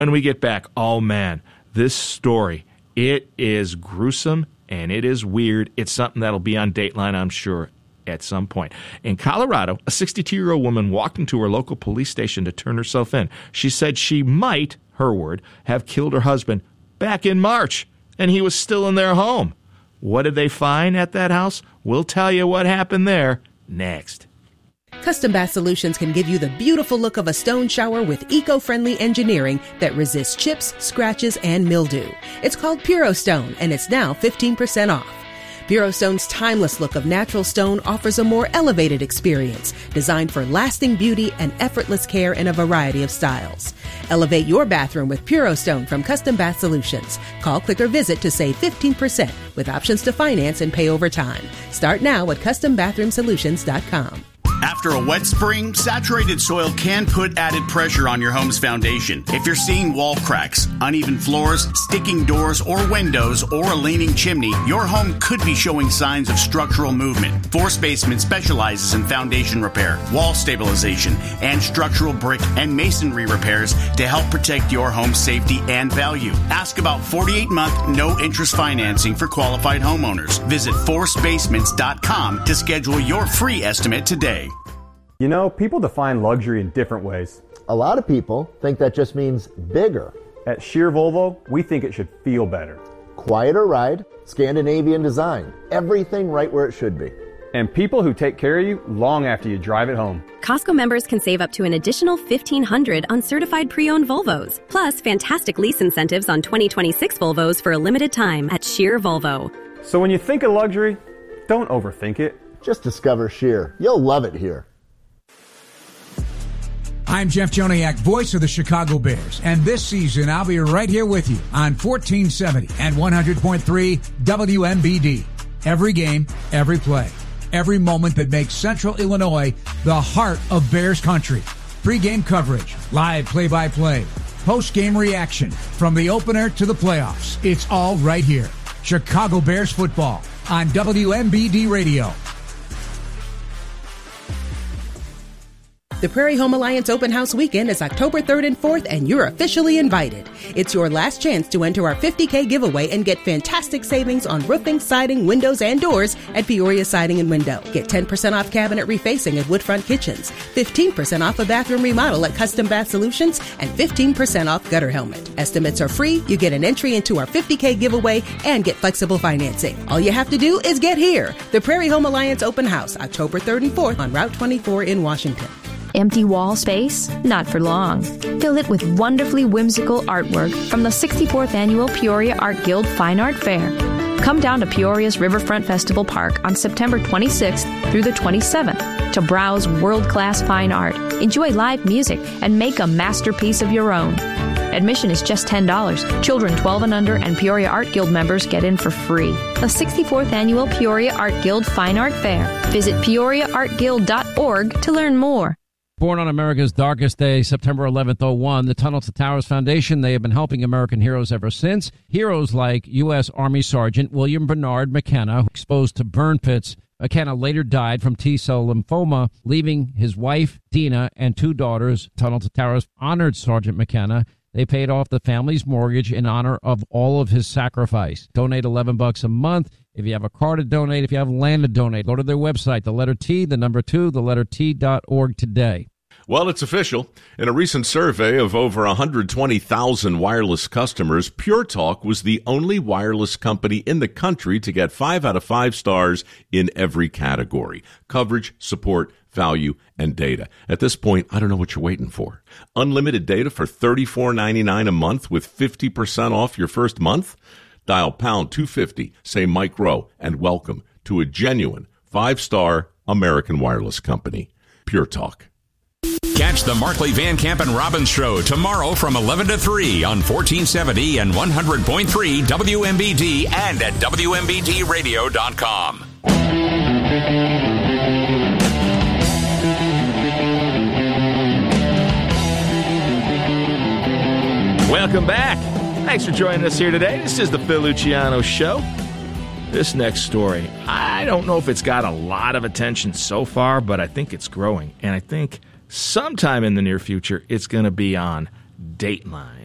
When we get back, oh man, this story, it is gruesome and it is weird. It's something that'll be on Dateline, I'm sure, at some point. In Colorado, a 62-year-old woman walked into her local police station to turn herself in. She said she might, her word, have killed her husband back in March, and he was still in their home. What did they find at that house? We'll tell you what happened there next. Custom Bath Solutions can give you the beautiful look of a stone shower with eco-friendly engineering that resists chips, scratches, and mildew. It's called Puro Stone, and it's now 15% off. Puro Stone's timeless look of natural stone offers a more elevated experience, designed for lasting beauty and effortless care in a variety of styles. Elevate your bathroom with Puro Stone from Custom Bath Solutions. Call, click, or visit to save 15% with options to finance and pay over time. Start now at CustomBathroomSolutions.com. After a wet spring, saturated soil can put added pressure on your home's foundation. If you're seeing wall cracks, uneven floors, sticking doors or windows, or a leaning chimney, your home could be showing signs of structural movement. Force Basement specializes in foundation repair, wall stabilization, and structural brick and masonry repairs to help protect your home's safety and value. Ask about 48-month no-interest financing for qualified homeowners. Visit forcebasements.com to schedule your free estimate today. You know, people define luxury in different ways. A lot of people think that just means bigger. At Shear Volvo, we think it should feel better. Quieter ride, Scandinavian design, everything right where it should be. And people who take care of you long after you drive it home. Costco members can save up to an additional $1,500 on certified pre-owned Volvos, plus fantastic lease incentives on 2026 Volvos for a limited time at Shear Volvo. So when you think of luxury, don't overthink it. Just discover Shear. You'll love it here. I'm Jeff Joniak, voice of the Chicago Bears, and this season I'll be right here with you on 1470 and 100.3 WMBD. Every game, every play, every moment that makes Central Illinois the heart of Bears country. Pre-game coverage, live play-by-play, post-game reaction, from the opener to the playoffs. It's all right here. Chicago Bears football on WMBD Radio. The Prairie Home Alliance Open House Weekend is October 3rd and 4th, and you're officially invited. It's your last chance to enter our $50K giveaway and get fantastic savings on roofing, siding, windows, and doors at Peoria Siding and Window. Get 10% off cabinet refacing at Woodfront Kitchens, 15% off a bathroom remodel at Custom Bath Solutions, and 15% off gutter helmet. Estimates are free, you get an entry into our $50K giveaway, and get flexible financing. All you have to do is get here. The Prairie Home Alliance Open House, October 3rd and 4th on Route 24 in Washington. Empty wall space? Not for long. Fill it with wonderfully whimsical artwork from the 64th Annual Peoria Art Guild Fine Art Fair. Come down to Peoria's Riverfront Festival Park on September 26th through the 27th to browse world-class fine art, enjoy live music, and make a masterpiece of your own. Admission is just $10. Children 12 and under and Peoria Art Guild members get in for free. The 64th Annual Peoria Art Guild Fine Art Fair. Visit peoriaartguild.org to learn more. Born on America's darkest day, September 11th, 01, the Tunnel to Towers Foundation, they have been helping American heroes ever since. Heroes like U.S. Army Sergeant William Bernard McKenna, exposed to burn pits. McKenna later died from T-cell lymphoma, leaving his wife, Dina, and 2 daughters. Tunnel to Towers honored Sergeant McKenna. They paid off the family's mortgage in honor of all of his sacrifice. Donate $11 a month. If you have a car to donate, if you have land to donate, go to their website, the letter T, the number 2, the letter T.org today. Well, it's official. In a recent survey of over 120,000 wireless customers, Pure Talk was the only wireless company in the country to get 5 out of 5 stars in every category: coverage, support, value, and data. At this point, I don't know what you're waiting for. Unlimited data for $34.99 a month with 50% off your first month? Dial pound 250, say Mike Rowe, and welcome to a genuine 5-star American wireless company. Pure Talk. Catch the Markley, Van Camp, and Robbins Show tomorrow from 11 to 3 on 1470 and 100.3 WMBD and at WMBDradio.com. Welcome back. Thanks for joining us here today. This is the Phil Luciano Show. This next story, I don't know if it's got a lot of attention so far, but I think it's growing. And I think sometime in the near future, it's going to be on Dateline.